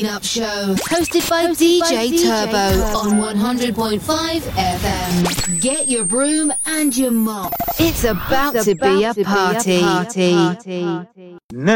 Up Show, hosted by DJ Turbo on 100.5 FM. Get your broom and your mop. It's about to be a party.